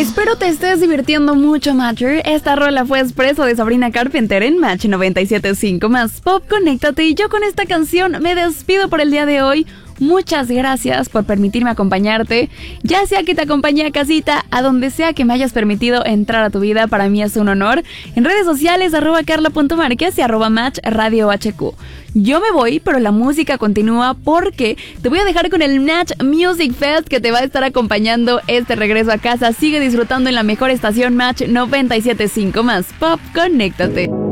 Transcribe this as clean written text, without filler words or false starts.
Espero te estés divirtiendo mucho, Matcher. Esta rola fue Expreso de Sabrina Carpenter en Match 97.5 más Pop. Conéctate y yo con esta canción me despido por el día de hoy. Muchas gracias por permitirme acompañarte, ya sea que te acompañe a casita, a donde sea que me hayas permitido entrar a tu vida, para mí es un honor. En redes sociales, @carla.marquez y @matchradiohq. Yo me voy, pero la música continúa porque te voy a dejar con el Match Music Fest que te va a estar acompañando este regreso a casa. Sigue disfrutando en la mejor estación Match 97.5 más Pop. Conéctate.